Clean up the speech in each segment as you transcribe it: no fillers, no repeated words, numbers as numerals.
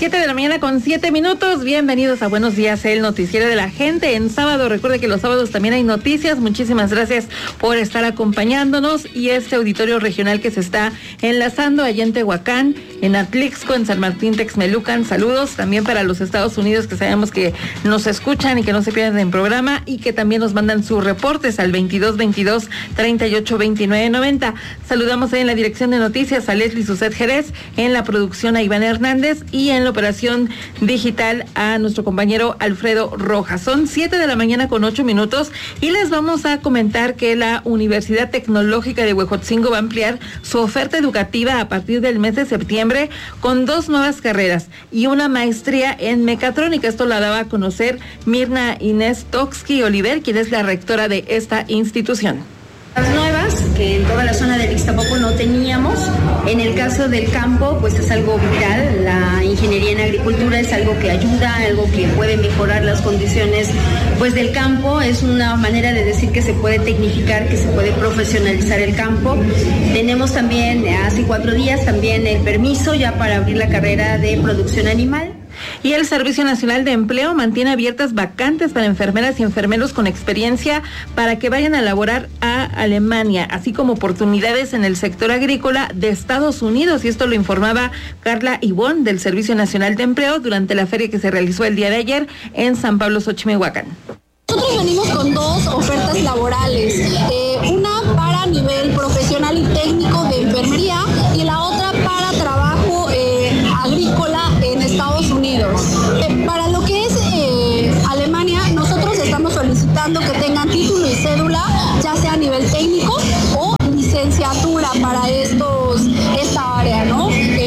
7:07. Bienvenidos a Buenos Días, el noticiero de la gente en sábado. Recuerde que los sábados también hay noticias. Muchísimas gracias por estar acompañándonos y este auditorio regional que se está enlazando allá en Tehuacán, en Atlixco, en San Martín Texmelucan. Saludos también para los Estados Unidos, que sabemos que nos escuchan y que no se pierden en programa y que también nos mandan sus reportes al 2222-382990. Saludamos en la dirección de noticias a Leslie Suset Jerez, en la producción a Iván Hernández y en la operación digital a nuestro compañero Alfredo Rojas. Son 7:08 y les vamos a comentar que la Universidad Tecnológica de Huejotzingo va a ampliar su oferta educativa a partir del mes de septiembre con 2 nuevas carreras y una maestría en mecatrónica. Esto la daba a conocer Mirna Inés Toxki Oliver, quien es la rectora de esta institución. Las nuevas, que en toda la zona del Ixtapopo no teníamos. En el caso del campo, pues es algo vital. La ingeniería en agricultura es algo que ayuda, algo que puede mejorar las condiciones pues del campo. Es una manera de decir que se puede tecnificar, que se puede profesionalizar el campo. Tenemos también, hace 4 días, también el permiso ya para abrir la carrera de producción animal. Y el Servicio Nacional de Empleo mantiene abiertas vacantes para enfermeras y enfermeros con experiencia para que vayan a laborar a Alemania, así como oportunidades en el sector agrícola de Estados Unidos. Y esto lo informaba Carla Ibón del Servicio Nacional de Empleo durante la feria que se realizó el día de ayer en San Pablo, Xochimehuacán. Nosotros venimos con 2 ofertas laborales, una para nivel profesional y técnico de enfermería y la otra para trabajo agrícola en Estados Unidos. Para lo que es Alemania, nosotros estamos solicitando que tengan título y cédula, ya sea a nivel técnico o licenciatura para esta área, ¿no?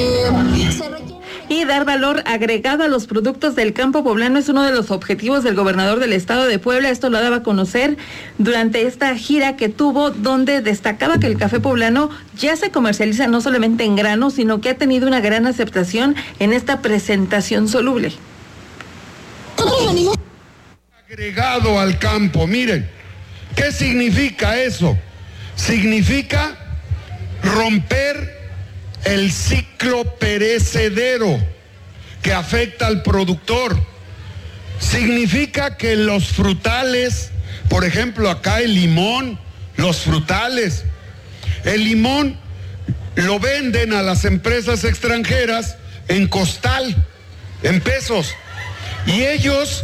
Y dar valor agregado a los productos del campo poblano es uno de los objetivos del gobernador del estado de Puebla. Esto lo daba a conocer durante esta gira que tuvo, donde destacaba que el café poblano ya se comercializa no solamente en grano, sino que ha tenido una gran aceptación en esta presentación soluble. Nosotros venimos agregado al campo. Miren, ¿qué significa eso? Significa romper el ciclo perecedero que afecta al productor. Significa que los frutales, por ejemplo acá el limón, los frutales, el limón lo venden a las empresas extranjeras en costal, en pesos, y ellos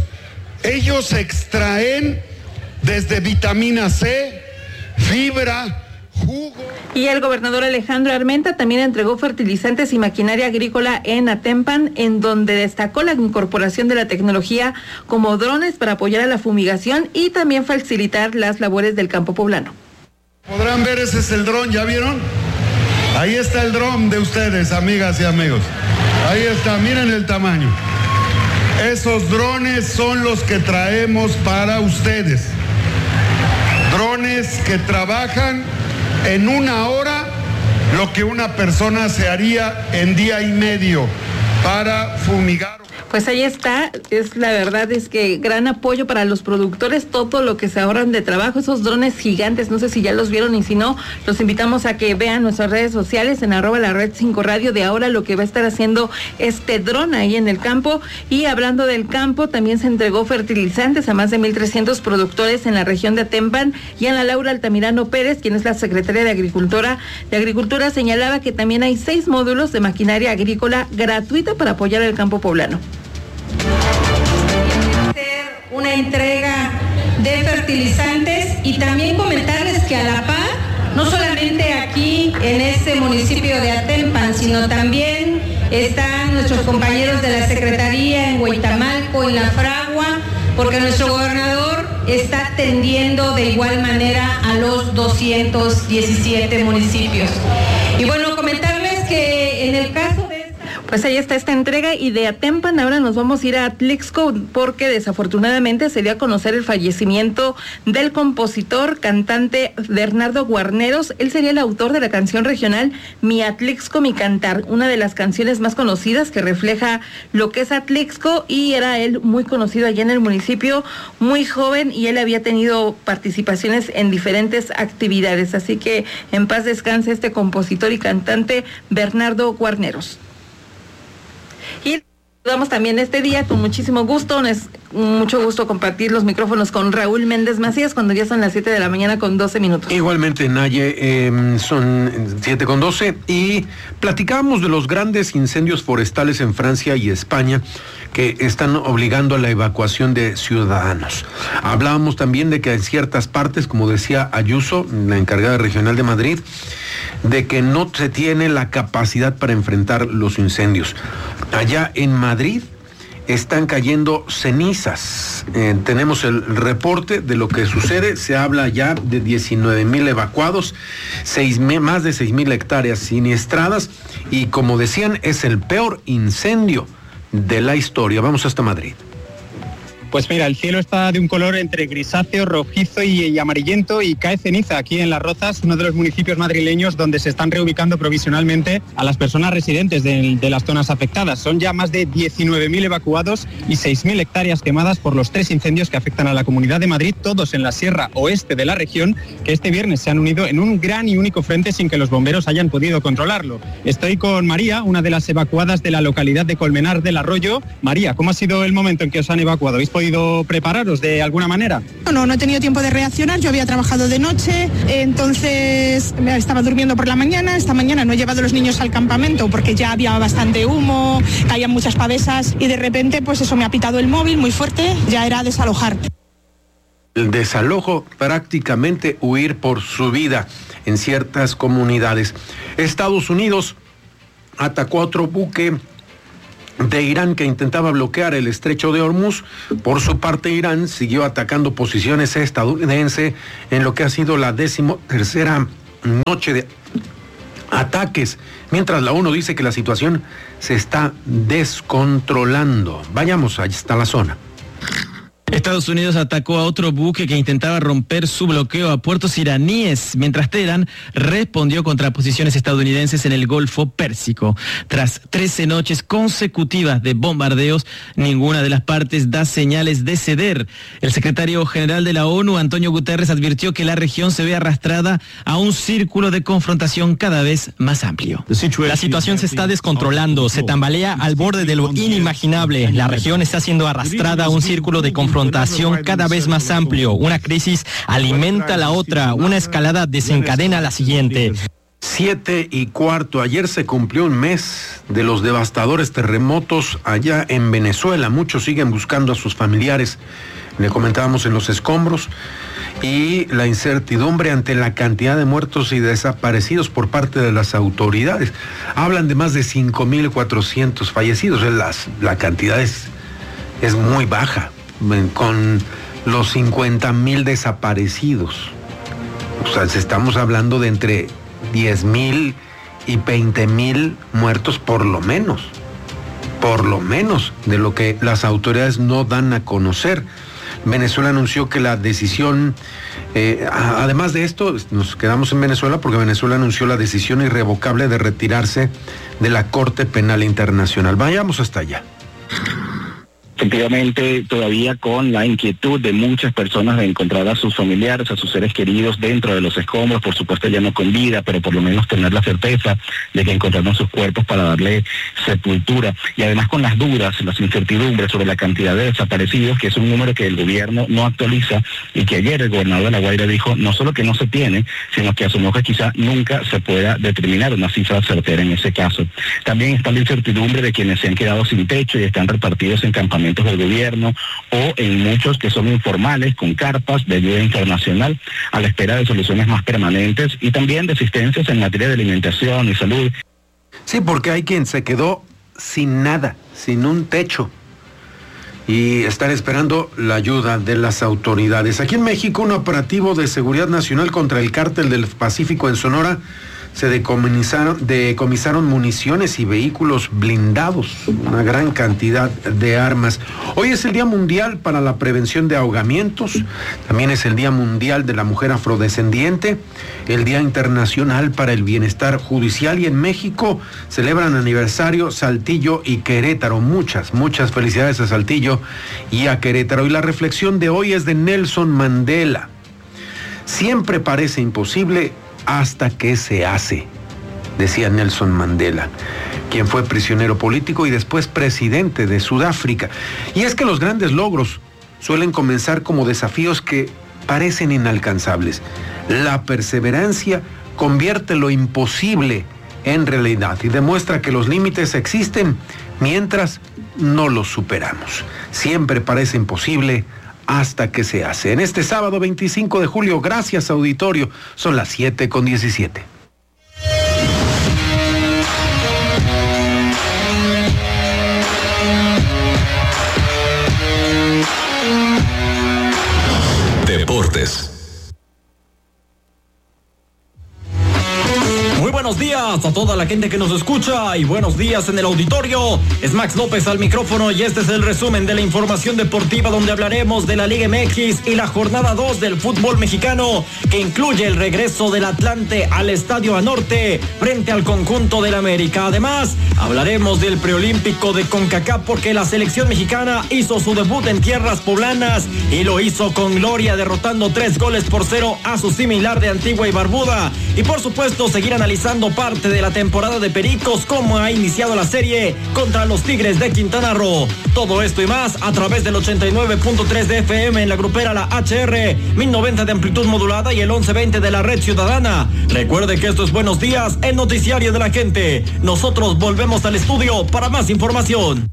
extraen desde vitamina C, fibra, jugo. Y el gobernador Alejandro Armenta también entregó fertilizantes y maquinaria agrícola en Atempan, en donde destacó la incorporación de la tecnología como drones para apoyar a la fumigación y también facilitar las labores del campo poblano. Podrán ver, ese es el dron, ¿ya vieron? Ahí está el dron de ustedes, amigas y amigos. Ahí está, miren el tamaño. Esos drones son los que traemos para ustedes. Drones que trabajan en 1 hora lo que una persona se haría en día y medio para fumigar. Pues ahí está, la verdad es que gran apoyo para los productores, todo lo que se ahorran de trabajo, esos drones gigantes, no sé si ya los vieron y si no, los invitamos a que vean nuestras redes sociales en @lared5radio de ahora lo que va a estar haciendo este dron ahí en el campo. Y hablando del campo, también se entregó fertilizantes a más de 1,300 productores en la región de Atempan, y Ana Laura Altamirano Pérez, quien es la secretaria de Agricultura, señalaba que también hay 6 módulos de maquinaria agrícola gratuita para apoyar al campo poblano. Una entrega de fertilizantes y también comentarles que a la par, no solamente aquí en este municipio de Atempan, sino también están nuestros compañeros de la Secretaría en Huitamalco, en La Fragua, porque nuestro gobernador está atendiendo de igual manera a los 217 municipios. Y bueno, comentarles que en el caso de Pues ahí está esta entrega, y de Atempan ahora nos vamos a ir a Atlixco, porque desafortunadamente se dio a conocer el fallecimiento del compositor, cantante Bernardo Guarneros. Él sería el autor de la canción regional Mi Atlixco, mi cantar, una de las canciones más conocidas que refleja lo que es Atlixco, y era él muy conocido allá en el municipio, muy joven, y él había tenido participaciones en diferentes actividades. Así que en paz descanse este compositor y cantante Bernardo Guarneros. Y Damos también este día con muchísimo gusto, es mucho gusto compartir los micrófonos con Raúl Méndez Macías cuando ya son las 7 de la mañana con 12 minutos. Igualmente, Naye, son 7:12 y platicábamos de los grandes incendios forestales en Francia y España que están obligando a la evacuación de ciudadanos. Hablábamos también de que en ciertas partes, como decía Ayuso, la encargada regional de Madrid, de que no se tiene la capacidad para enfrentar los incendios. Allá en Madrid están cayendo cenizas. Tenemos el reporte de lo que sucede. Se habla ya de 19,000 evacuados, más de 6,000 hectáreas siniestradas y, como decían, es el peor incendio de la historia. Vamos hasta Madrid. Pues mira, el cielo está de un color entre grisáceo, rojizo y amarillento y cae ceniza aquí en Las Rozas, uno de los municipios madrileños donde se están reubicando provisionalmente a las personas residentes de las zonas afectadas. Son ya más de 19,000 evacuados y 6,000 hectáreas quemadas por los 3 incendios que afectan a la Comunidad de Madrid, todos en la sierra oeste de la región, que este viernes se han unido en un gran y único frente sin que los bomberos hayan podido controlarlo. Estoy con María, una de las evacuadas de la localidad de Colmenar del Arroyo. María, ¿cómo ha sido el momento en que os han evacuado? ¿Habéis podido prepararos de alguna manera? No he tenido tiempo de reaccionar, yo había trabajado de noche, entonces estaba durmiendo por la mañana, esta mañana no he llevado a los niños al campamento porque ya había bastante humo, caían muchas pavesas y de repente pues eso me ha pitado el móvil muy fuerte, ya era desalojar. El desalojo, prácticamente huir por su vida en ciertas comunidades. Estados Unidos atacó a otro buque de Irán que intentaba bloquear el estrecho de Hormuz. Por su parte, Irán siguió atacando posiciones estadounidenses en lo que ha sido la 13ª noche de ataques, mientras la ONU dice que la situación se está descontrolando. Vayamos hasta la zona. Estados Unidos atacó a otro buque que intentaba romper su bloqueo a puertos iraníes, mientras Teherán respondió contra posiciones estadounidenses en el Golfo Pérsico. Tras 13 noches consecutivas de bombardeos, ninguna de las partes da señales de ceder. El secretario general de la ONU, Antonio Guterres, advirtió que la región se ve arrastrada a un círculo de confrontación cada vez más amplio. La situación se está descontrolando, se tambalea al borde de lo inimaginable. La región está siendo arrastrada a un círculo de confrontación cada vez más amplio. Una crisis alimenta la otra, una escalada desencadena la siguiente. 7:15. Ayer se cumplió un mes de los devastadores terremotos allá en Venezuela. Muchos siguen buscando a sus familiares. Le comentábamos en los escombros y la incertidumbre ante la cantidad de muertos y desaparecidos por parte de las autoridades. Hablan de más de 5,400 fallecidos. La cantidad es muy baja, con los 50,000 desaparecidos. O sea, estamos hablando de entre 10,000 y 20,000 muertos por lo menos, de lo que las autoridades no dan a conocer. Venezuela anunció que la decisión, además de esto, nos quedamos en Venezuela porque Venezuela anunció la decisión irrevocable de retirarse de la Corte Penal Internacional. Vayamos hasta allá. Efectivamente, todavía con la inquietud de muchas personas de encontrar a sus familiares, a sus seres queridos dentro de los escombros, por supuesto ya no con vida, pero por lo menos tener la certeza de que encontraron sus cuerpos para darle sepultura. Y además con las dudas, las incertidumbres sobre la cantidad de desaparecidos, que es un número que el gobierno no actualiza y que ayer el gobernador de La Guaira dijo no solo que no se tiene, sino que asumió que quizá nunca se pueda determinar una cifra certera en ese caso. También está la incertidumbre de quienes se han quedado sin techo y están repartidos en campamentos del gobierno o en muchos que son informales con carpas de ayuda internacional a la espera de soluciones más permanentes y también de asistencias en materia de alimentación y salud. Sí, porque hay quien se quedó sin nada, sin un techo y están esperando la ayuda de las autoridades. Aquí en México, un operativo de seguridad nacional contra el Cártel del Pacífico en Sonora se decomisaron municiones y vehículos blindados, una gran cantidad de armas. Hoy es el Día Mundial para la Prevención de Ahogamientos, también es el Día Mundial de la Mujer Afrodescendiente, el Día Internacional para el Bienestar Judicial, y en México celebran aniversario Saltillo y Querétaro. Muchas felicidades a Saltillo y a Querétaro. Y la reflexión de hoy es de Nelson Mandela. Siempre parece imposible hasta que se hace. decía Nelson Mandela, quien fue prisionero político y después presidente de Sudáfrica. Y es que los grandes logros suelen comenzar como desafíos que parecen inalcanzables. La perseverancia convierte lo imposible en realidad y demuestra que los límites existen mientras no los superamos. Siempre parece imposible hasta que se hace. En este sábado 25 de julio, gracias auditorio, son las 7:17. Deportes. Muy buenos días a toda la gente que nos escucha y buenos días en el auditorio. Es Max López al micrófono y este es el resumen de la información deportiva donde hablaremos de la Liga MX y la jornada 2 del fútbol mexicano, que incluye el regreso del Atlante al Estadio Anorte frente al conjunto del América. Además, hablaremos del preolímpico de CONCACAF porque la selección mexicana hizo su debut en tierras poblanas y lo hizo con gloria, derrotando 3-0 a su similar de Antigua y Barbuda. Y por supuesto, seguir analizando parte de la temporada de Pericos, cómo ha iniciado la serie contra los Tigres de Quintana Roo. Todo esto y más a través del 89.3 de FM en la grupera La HR, 1090 de amplitud modulada y el 1120 de la red ciudadana. Recuerde que esto es Buenos Días, el noticiario de la gente. Nosotros volvemos al estudio para más información.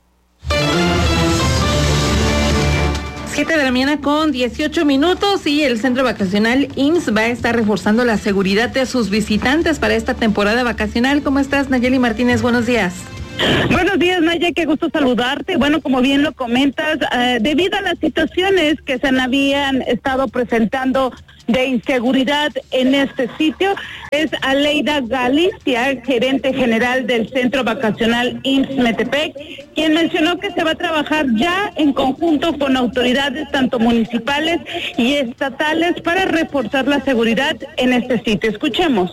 7 de la mañana con 18 minutos y el Centro Vacacional IMSS va a estar reforzando la seguridad de sus visitantes para esta temporada vacacional. ¿Cómo estás, Nayeli Martínez? Buenos días. Buenos días, Naya, qué gusto saludarte. Bueno, como bien lo comentas, debido a las situaciones que se habían estado presentando de inseguridad en este sitio, es Aleida Galicia, gerente general del Centro Vacacional IMSS Metepec, quien mencionó que se va a trabajar ya en conjunto con autoridades tanto municipales y estatales para reforzar la seguridad en este sitio. Escuchemos.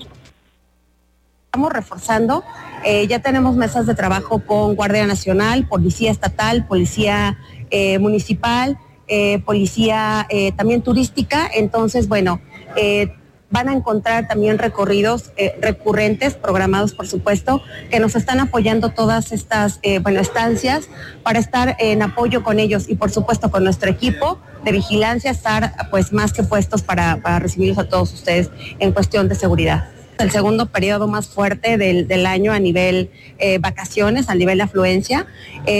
Estamos reforzando, ya tenemos mesas de trabajo con Guardia Nacional, Policía Estatal, Policía Municipal, Policía también turística. Entonces, bueno, van a encontrar también recorridos recurrentes, programados por supuesto, que nos están apoyando todas estas estancias para estar en apoyo con ellos y por supuesto con nuestro equipo de vigilancia, estar pues más que puestos para recibirlos a todos ustedes en cuestión de seguridad. El segundo periodo más fuerte del año a nivel vacaciones, a nivel de afluencia.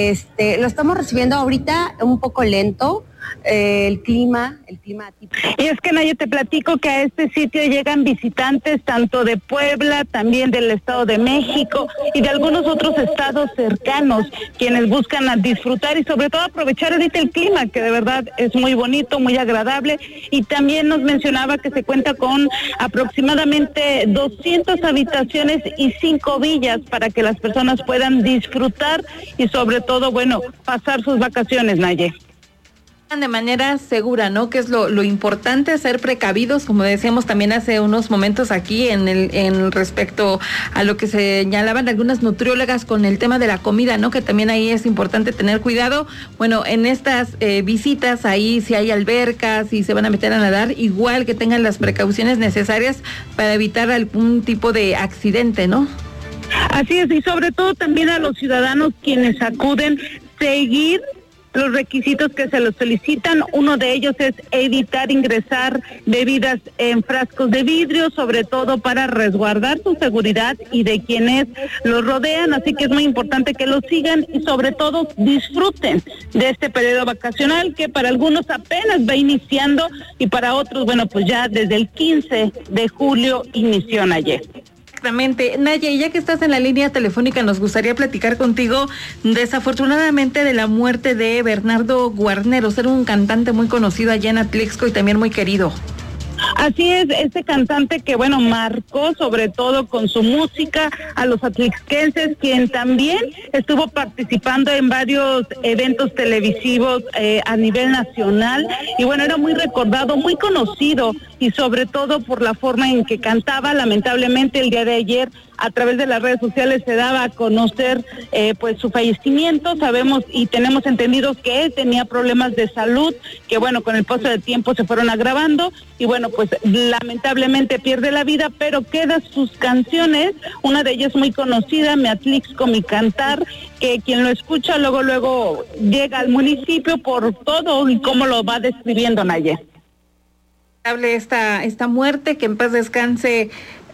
Lo estamos recibiendo ahorita un poco lento. El clima típico. Y es que, Naya, te platico que a este sitio llegan visitantes tanto de Puebla, también del Estado de México y de algunos otros estados cercanos, quienes buscan a disfrutar y sobre todo aprovechar ahorita el clima, que de verdad es muy bonito, muy agradable. Y también nos mencionaba que se cuenta con aproximadamente 200 habitaciones y 5 villas para que las personas puedan disfrutar y sobre todo, bueno, pasar sus vacaciones, Naya. De manera segura, ¿no? Que es lo importante, ser precavidos, como decíamos también hace unos momentos aquí en respecto a lo que señalaban algunas nutriólogas con el tema de la comida, ¿no? Que también ahí es importante tener cuidado. Bueno, en estas visitas ahí si hay albercas, si se van a meter a nadar, igual que tengan las precauciones necesarias para evitar algún tipo de accidente, ¿no? Así es, y sobre todo también a los ciudadanos quienes acuden, seguir los requisitos que se los solicitan. Uno de ellos es evitar ingresar bebidas en frascos de vidrio, sobre todo para resguardar su seguridad y de quienes los rodean, así que es muy importante que los sigan y sobre todo disfruten de este periodo vacacional que para algunos apenas va iniciando y para otros, bueno, pues ya desde el 15 de julio inició ayer. Exactamente. Naya, y ya que estás en la línea telefónica, nos gustaría platicar contigo desafortunadamente de la muerte de Bernardo Guarneros, era un cantante muy conocido allá en Atlixco y también muy querido. Así es, este cantante que, bueno, marcó sobre todo con su música a los atlixquenses, quien también estuvo participando en varios eventos televisivos a nivel nacional y, bueno, era muy recordado, muy conocido y sobre todo por la forma en que cantaba. Lamentablemente el día de ayer a través de las redes sociales se daba a conocer pues su fallecimiento. Sabemos y tenemos entendido que él tenía problemas de salud que, bueno, con el paso del tiempo se fueron agravando y, bueno, pues pues lamentablemente pierde la vida, pero quedan sus canciones, una de ellas muy conocida, Me Atlixco Mi Cantar, que quien lo escucha luego llega al municipio por todo y cómo lo va describiendo Naye. Esta muerte, que en paz descanse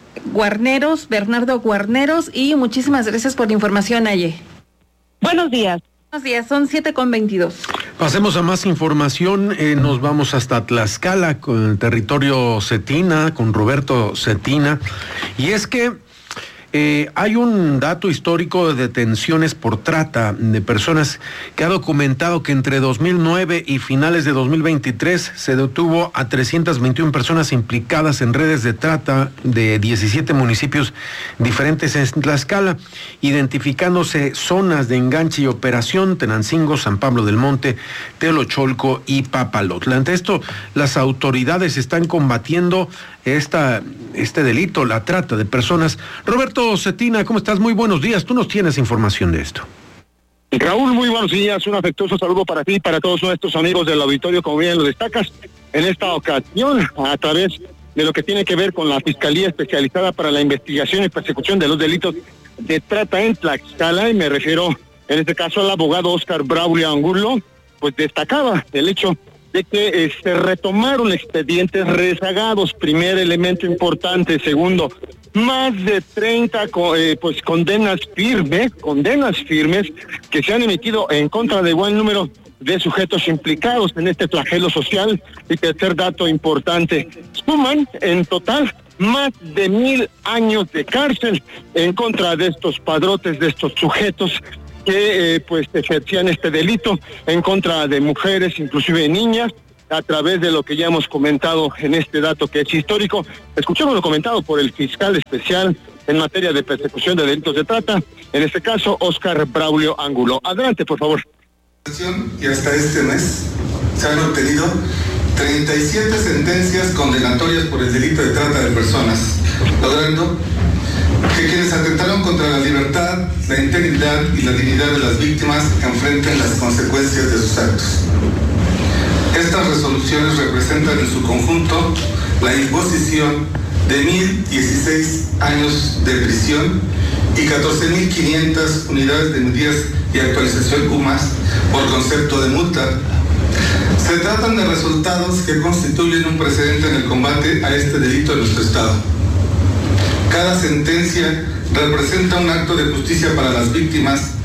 Bernardo Guarneros, y muchísimas gracias por la información, Naye. Buenos días. Buenos días, son 7:22. Pasemos a más información. Nos vamos hasta Tlaxcala, con el territorio Cetina, con Roberto Cetina. Y es que hay un dato histórico de detenciones por trata de personas que ha documentado que entre 2009 y finales de 2023 se detuvo a 321 personas implicadas en redes de trata de 17 municipios diferentes en Tlaxcala, identificándose zonas de enganche y operación: Tenancingo, San Pablo del Monte, Teolocholco y Papalotla. Ante esto, las autoridades están combatiendo este delito, la trata de personas. Roberto Cetina, ¿cómo estás? Muy buenos días. Tú nos tienes información de esto. Raúl, muy buenos días. Un afectuoso saludo para ti y para todos nuestros amigos del auditorio, como bien lo destacas. En esta ocasión, a través de lo que tiene que ver con la Fiscalía Especializada para la Investigación y Persecución de los Delitos de Trata en Tlaxcala, y me refiero en este caso al abogado Óscar Braulio Angulo, pues destacaba el hecho de que se retomaron expedientes rezagados. Primer elemento importante. Segundo, más de 30 condenas firmes que se han emitido en contra de igual número de sujetos implicados en este flagelo social. Y tercer dato importante, suman en total más de 1,000 años de cárcel en contra de estos padrotes, de estos sujetos que ejercían este delito en contra de mujeres, inclusive niñas, a través de lo que ya hemos comentado en este dato que es histórico. Escuchamos lo comentado por el fiscal especial en materia de persecución de delitos de trata, en este caso Óscar Braulio Angulo. Adelante, por favor. Y hasta este mes se han obtenido 37 sentencias condenatorias por el delito de trata de personas, logrando que quienes atentaron contra la libertad, la integridad y la dignidad de las víctimas enfrenten las consecuencias de sus actos. Estas resoluciones representan en su conjunto la imposición de 1,016 años de prisión y 14,500 unidades de medidas y actualización UMAS por concepto de multa. Se tratan de resultados que constituyen un precedente en el combate a este delito en nuestro Estado. Cada sentencia representa un acto de justicia para las víctimas.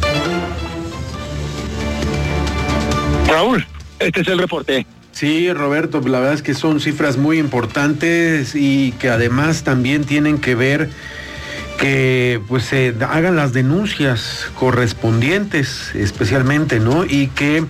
Raúl, este es el reporte. Sí, Roberto, la verdad es que son cifras muy importantes y que además también tienen que ver que se hagan las denuncias correspondientes, especialmente, ¿no? Y que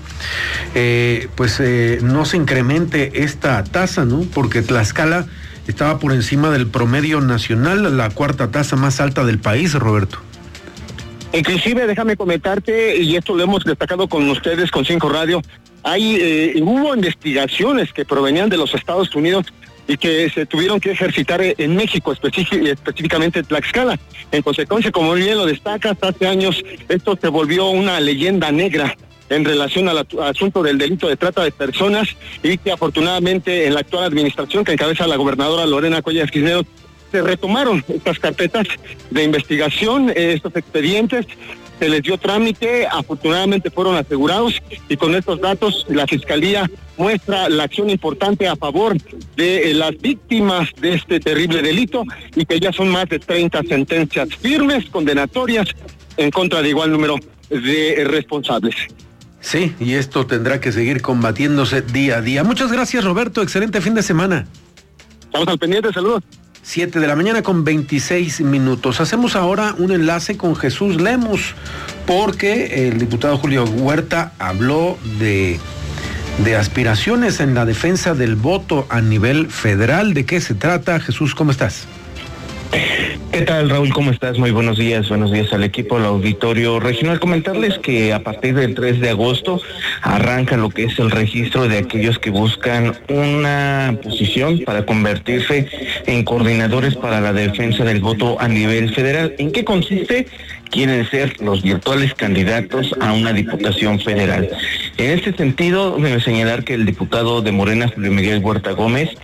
no se incremente esta tasa, ¿no? Porque Tlaxcala estaba por encima del promedio nacional, la cuarta tasa más alta del país, Roberto. Inclusive, déjame comentarte, y esto lo hemos destacado con ustedes, con 5 Radio, hubo investigaciones que provenían de los Estados Unidos y que se tuvieron que ejercitar en México, específicamente en Tlaxcala. En consecuencia, como bien lo destacas, hace años esto se volvió una leyenda negra en relación al asunto del delito de trata de personas, y que afortunadamente en la actual administración que encabeza la gobernadora Lorena Cuellar Cisneros se retomaron estas carpetas de investigación, estos expedientes, se les dio trámite, afortunadamente fueron asegurados, y con estos datos la Fiscalía muestra la acción importante a favor de las víctimas de este terrible delito, y que ya son más de 30 sentencias firmes, condenatorias, en contra de igual número de responsables. Sí, y esto tendrá que seguir combatiéndose día a día. Muchas gracias, Roberto. Excelente fin de semana. Estamos al pendiente, saludos. 7 de la mañana con 26 minutos. Hacemos ahora un enlace con Jesús Lemus, porque el diputado Julio Huerta habló de aspiraciones en la defensa del voto a nivel federal. ¿De qué se trata? Jesús, ¿cómo estás? ¿Qué tal, Raúl? ¿Cómo estás? Muy buenos días al equipo, al auditorio regional. Comentarles que a partir del 3 de agosto arranca lo que es el registro de aquellos que buscan una posición para convertirse en coordinadores para la defensa del voto a nivel federal. ¿En qué consiste? Quieren ser los virtuales candidatos a una diputación federal. En este sentido, debo señalar que el diputado de Morena, Julio Miguel Huerta Gómez,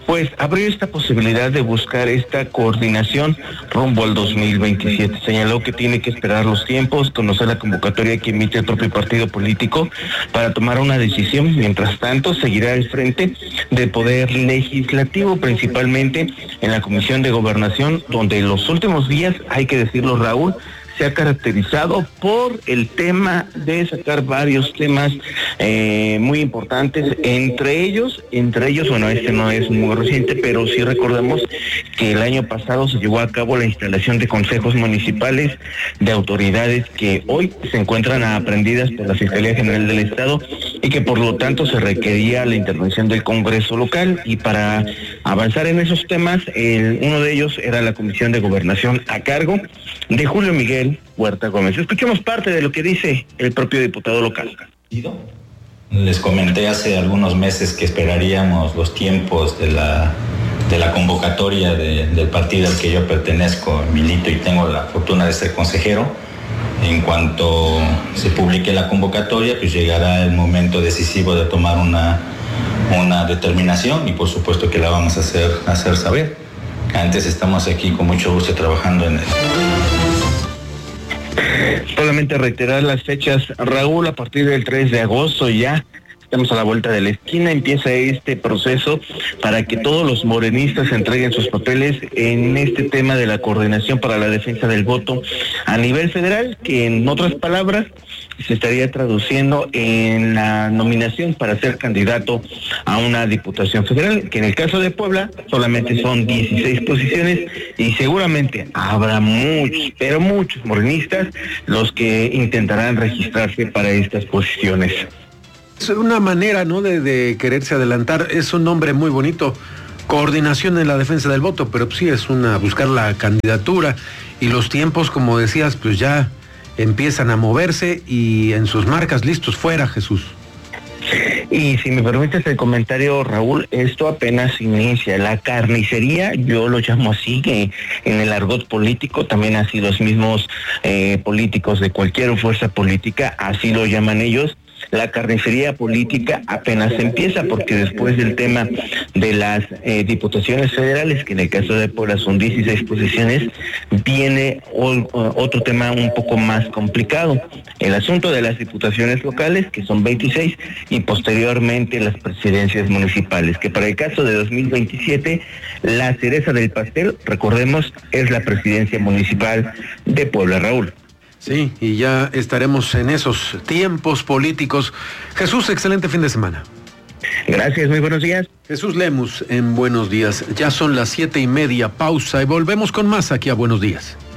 pues abrió esta posibilidad de buscar esta coordinación rumbo al 2027. Señaló que tiene que esperar los tiempos, conocer la convocatoria que emite el propio partido político para tomar una decisión. Mientras tanto, seguirá al frente del Poder Legislativo, principalmente en la Comisión de Gobernación, donde en los últimos días, hay que decirlo, Raúl, se ha caracterizado por el tema de sacar varios temas muy importantes, entre ellos, bueno, este no es muy reciente, pero sí recordemos que el año pasado se llevó a cabo la instalación de consejos municipales de autoridades que hoy se encuentran aprehendidas por la Fiscalía General del Estado y que por lo tanto se requería la intervención del Congreso local, y para avanzar en esos temas, uno de ellos era la Comisión de Gobernación a cargo de Julio Miguel Huerta Gómez. Escuchemos parte de lo que dice el propio diputado local. Les comenté hace algunos meses que esperaríamos los tiempos de la convocatoria del partido al que yo pertenezco, milito y tengo la fortuna de ser consejero. En cuanto se publique la convocatoria, pues llegará el momento decisivo de tomar una determinación, y por supuesto que la vamos a hacer saber. Antes estamos aquí con mucho gusto trabajando en eso. Solamente reiterar las fechas, Raúl, a partir del 3 de agosto ya estamos a la vuelta de la esquina, empieza este proceso para que todos los morenistas entreguen sus papeles en este tema de la coordinación para la defensa del voto a nivel federal, que en otras palabras se estaría traduciendo en la nominación para ser candidato a una diputación federal, que en el caso de Puebla solamente son 16 posiciones, y seguramente habrá muchos, pero muchos morenistas los que intentarán registrarse para estas posiciones. Es una manera, ¿no?, de quererse adelantar. Es un nombre muy bonito, coordinación en la defensa del voto, pero sí es buscar la candidatura, y los tiempos, como decías, pues ya empiezan a moverse, y en sus marcas, listos, fuera, Jesús. Y si me permites el comentario, Raúl, esto apenas inicia. La carnicería, yo lo llamo así, que en el argot político también así los mismos políticos de cualquier fuerza política, así lo llaman ellos. La carnicería política apenas empieza, porque después del tema de las diputaciones federales, que en el caso de Puebla son 16 posiciones, viene otro tema un poco más complicado. El asunto de las diputaciones locales, que son 26, y posteriormente las presidencias municipales, que para el caso de 2027, la cereza del pastel, recordemos, es la presidencia municipal de Puebla, Raúl. Sí, y ya estaremos en esos tiempos políticos. Jesús, excelente fin de semana. Gracias, muy buenos días. Jesús Lemus en Buenos Días. Ya son las 7:30, pausa y volvemos con más aquí a Buenos Días.